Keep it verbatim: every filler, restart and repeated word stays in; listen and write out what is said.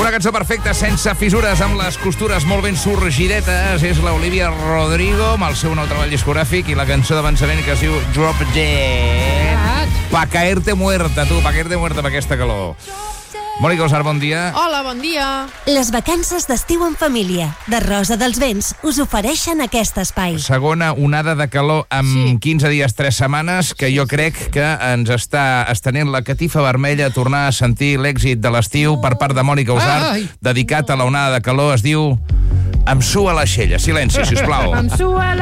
Una cançó perfecta, sense fissures, amb les costures molt ben sorgidetes. És l'Olivia Rodrigo, amb el seu nou treball discogràfic i la cançó d'avançament que es diu Drop Dead. Pa caerte muerta, tu, pa caerte muerta per aquesta calor. Mònica Osar, bon dia. Hola, bon dia. Les vacances d'estiu en família de Rosa dels Vents us ofereixen aquest espai. Segona onada de calor amb Sí. quinze dies, tres setmanes, que jo crec que ens està estenent la catifa vermella a tornar a sentir l'èxit de l'estiu per part de Mònica Osar, Ai. dedicat a la onada de calor. Es diu Em sua la xella. Silenci, sisplau. Em sua la